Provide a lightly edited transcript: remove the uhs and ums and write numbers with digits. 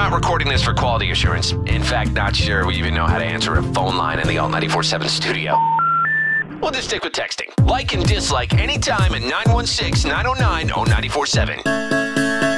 not recording this for quality assurance. In fact, not sure we even know how to answer a phone line in the Alt 94.7 studio. We'll just stick with texting. Like and dislike anytime at 916-909-0947.